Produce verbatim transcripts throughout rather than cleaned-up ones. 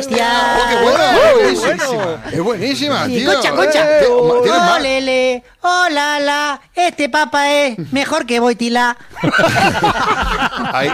bestia. ¡Oh, qué buena! ¡Oh, ¡Es buenísima! ¡Es buenísima, tío! Escucha, escucha. ¿Tienes ¡Oh, más? lele! ¡Oh, la, la! Este papa es mejor que Boitila. Hay,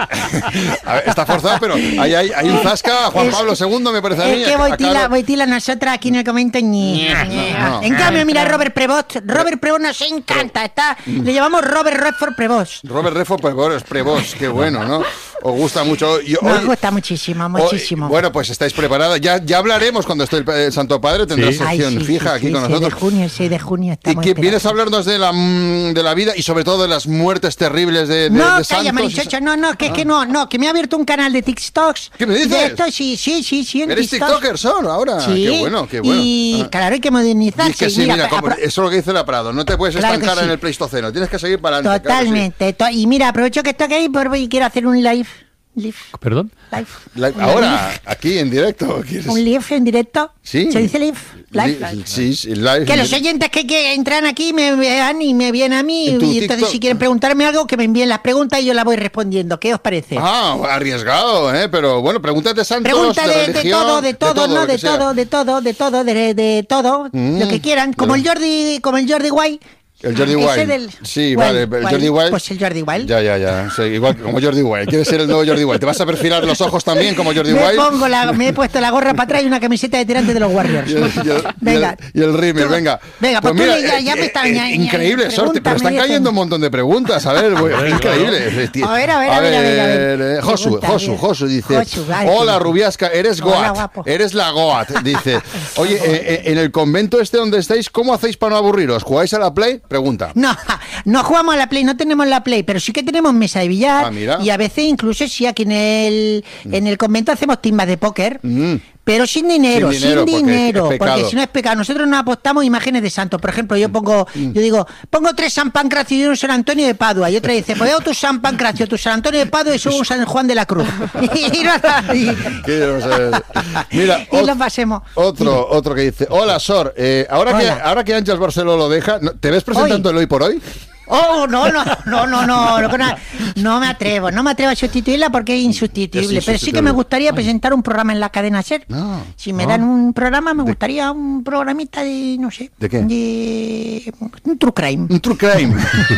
a ver, está forzado, pero hay, hay, hay un zasca a Juan Es- Pablo segundo, me parece a mí. Es que a- a Boitila, Carlos. Boitila, nosotras aquí en el comento ñe, ñe. no. En cambio, mira Robert Prevost. Robert Prevost nos encanta. Está, le llamamos Robert Redford Prevost. Robert Redford Prevost, Prevost, qué bueno, ¿no? Os gusta mucho. Y Nos hoy- gusta muchísimo, muchísimo. hoy- bueno, pues estáis preparadas. Ya, ya hablaremos cuando esté el, el Santo Padre. Tendrá Sí. Ay, sección sí, fija sí, aquí sí, con seis nosotros. de junio, el seis de junio Y estamos que vienes a esperando. hablarnos de la, mm, de la vida y sobre todo de las muertes terribles de, de, No, de calla, santos. Marichocho, no, no, que es que no, no, que me ha abierto un canal de TikToks. ¿Qué me dices? De esto, sí, sí, sí, sí, en ¿Eres TikToks. TikToker, Son, ahora? Sí. Qué bueno, qué bueno. Y Ah. claro, hay que Y modernizarse. es que sí, Mira, mira, como- apro- eso es lo que dice la Prado. No te puedes Claro que estancar sí. en el Pleistoceno. Tienes que seguir para adelante. claro que sí. Totalmente. to- y mira, aprovecho que estoy aquí por- y quiero hacer un live. Live. ¿Perdón? Live. La- Un ahora, live. aquí en directo. ¿quieres? Un live en directo. Sí. ¿Se dice live? Live. Li- Sí, sí, live. Que los oyentes que, que entran aquí me vean y me vienen a mí. En tu Y entonces, TikTok. si quieren preguntarme algo, que me envíen las preguntas y yo las voy respondiendo. ¿Qué os parece? Ah, arriesgado, ¿eh? Pero bueno, pregúntate de santos, Pregunta de, de de religión, todo, de todo, lo no, que de sea. todo, de todo, de todo, de, de todo, Mm, lo que quieran. Como ya. el Jordi, como el Jordi Wild. El Jordi Ese Wild. del- Sí, Wild, vale, el Wild. Jordi Wild. Pues el Jordi Wild. Ya, ya, ya. Sí, igual que- como Jordi Wild. ¿Quieres ser el nuevo Jordi Wild? ¿Te vas a perfilar los ojos también como Jordi me Wild? pongo la, me he puesto la gorra para atrás y una camiseta de tirante de los Warriors. Y el, y el- Venga. y el, y el rímel, venga. Venga, pues tú le- ya- ya me están- ya- ya- increíble, Sorte, pero pregúntame, están cayendo dicen. un montón de preguntas. A ver, güey, increíble. A ver, a ver, a ver, a ver, a ver. eh, Josu, Pregunta, Josu, bien. Josu dice: Josu, vale. hola, Rubiasca, eres Hola, Goat. guapo. Eres la Goat. Dice: oye, eh, eh, en el convento este donde estáis, ¿cómo hacéis para no aburriros? ¿Jugáis a la Play? Pregunta. No, no jugamos a la Play, no tenemos la Play, pero sí que tenemos mesa de billar. Ah, mira. Y a veces incluso sí, aquí en el, en el convento hacemos timbas de póker. Mm. Pero sin dinero, Sin sin dinero, dinero, porque es porque, pecado. si no es pecado. Nosotros no apostamos imágenes de santos. Por ejemplo, yo pongo, yo digo, pongo tres San Pancracio y un San Antonio de Padua. Y otra dice, pues yo tu San Pancracio, tu San Antonio de Padua y subo un San Juan de la Cruz. Y, no- y- ¿Qué vamos a ver? Mira, y ot- lo pasemos. otro, otro que dice: hola, Sor, eh, ahora, que, Hola. ahora que Ángels Barceló lo deja, ¿no- ¿te ves presentando Hoy. el hoy por hoy? Oh, no, no, no, no, no, no, no, no me atrevo, no me atrevo a sustituirla porque es insustituible. Es Pero sí que insustituible. me gustaría presentar un programa en la cadena SER. No, Si me no. dan un programa, me gustaría un programita de, no sé. ¿De qué? De un true crime. Un true crime.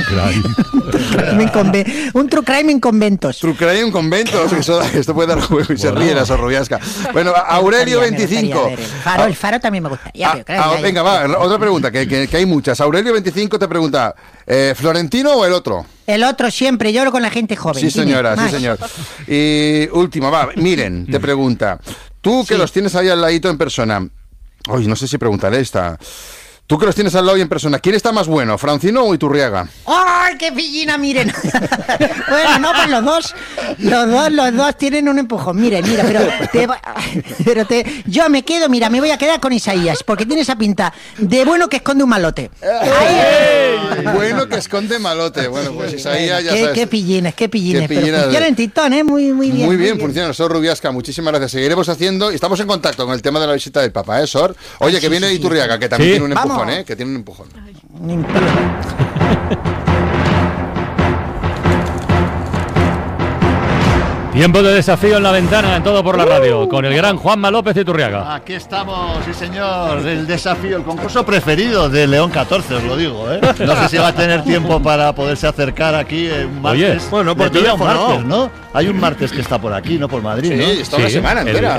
En conve- un true crime en conventos. True crime, un convento. O sea, que eso- esto puede dar juego y se ríe la Sorrubiasca. Bueno, a- Aurelio Me gustaría veinticinco. ver el faro, el faro también me gustaría. Ah, pero claro, ah, ya- ya- venga, va, otra pregunta, que, que- que hay muchas. Aurelio veinticinco te pregunta: eh, ¿Florentino o el otro? El otro siempre, yo hablo con la gente joven. Sí, Dime, señora, sí, más. señor. Y última, va, miren, te pregunta. Tú que Sí. los tienes ahí al ladito en persona. Uy, no sé si preguntaré esta. Tú que los tienes al lado y en persona, ¿quién está más bueno, Francino o Iturriaga? ¡Ay, qué pillina! Miren. Bueno, no, pues los dos, los dos, los dos tienen un empujón. Miren, mira, pero, te, va- pero te, yo me quedo, mira, me voy a quedar con Isaías, porque tiene esa pinta de bueno que esconde un malote. Bueno, que esconde malote. Bueno, pues Isaías ya qué, sabes. qué pillines, qué pillines. Qué Pero pillines. funciona en TikTok, ¿eh? Muy, muy bien. Muy bien, funciona. Sor Rubiasca, muchísimas gracias. Seguiremos haciendo y estamos en contacto con el tema de la visita del Papa, ¿eh, Sor? Oye, Ay, que sí, viene sí, sí. Iturriaga, que también Sí. tiene un empujón, Vamos. ¿eh? Que tiene un empujón. Un imperio. Tiempo de desafío en la ventana, en Todo por la Radio, con el gran Juanma López de Turriaga. Aquí estamos, sí señor, el desafío, el concurso preferido de León catorce, os lo digo, ¿eh? No sé si va a tener tiempo para poderse acercar aquí eh, un martes. Oye, bueno, por le pilla un teléfono, martes, ¿no? Hay un martes que está por aquí, no por Madrid, Sí, ¿no? está una Sí, semana el- entera.